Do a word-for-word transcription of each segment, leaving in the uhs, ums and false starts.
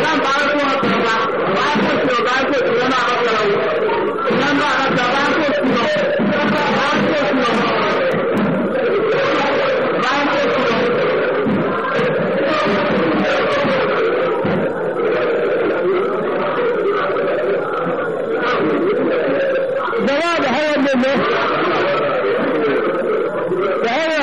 جواب هو منه فهو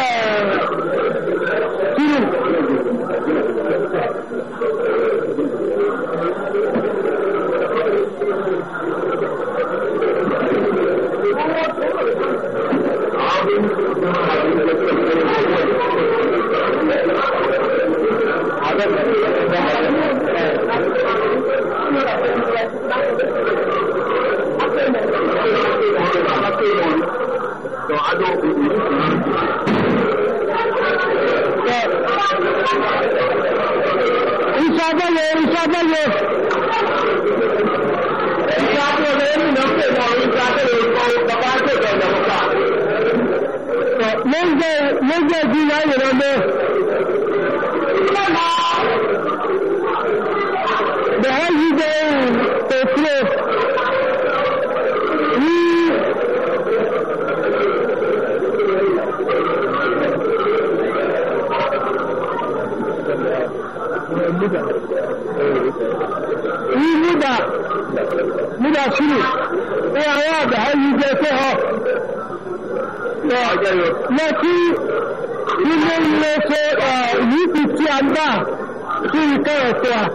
Isabelle, Isabelle. Isabelle ni nampe mo Isabelle ko baba ko do na ka. Lenge lenge di na ye no. Mama. The hell you doing? Petro. Ni muda muda shuru ya ya da hayi je ko ho ya ki ni ne se yi ti anda ki ko so